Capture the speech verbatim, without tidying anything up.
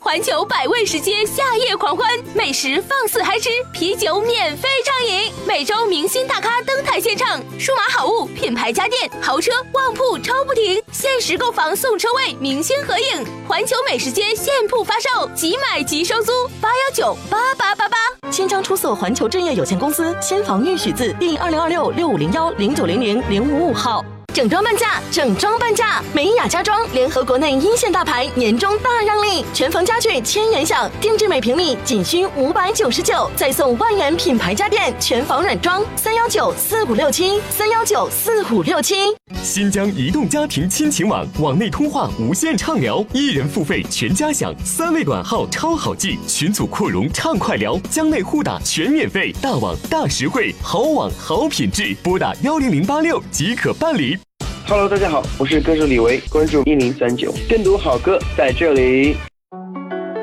环球百味食街夏夜狂欢，美食放肆嗨吃，啤酒免费畅饮，每周明星大咖登台献唱，数码好物、品牌家电、豪车、旺铺抽不停，限时购房送车位，明星合影，环球美食街现铺发售，即买即收租，八幺九八八八八。 新疆出色环球置业有限公司新房预许字第二零二六六五零幺零九零零零五五号。整装半价，整装半价！美雅家装联合国内一线大牌，年终大让利，全房家具千元享，定制每平米仅需五百九十九，再送万元品牌家电，全房软装。三幺九四五六七，三幺九四五六七。 新疆移动家庭亲情网，网内通话无限畅聊，一人付费全家享，三位短号超好记，群组扩容畅快聊，疆内互打全免费，大网大实惠，好网好品质，拨打幺零零八六即可办理。 Hello， 大家好，我是歌手李维，关注一零三九，更多好歌在这里。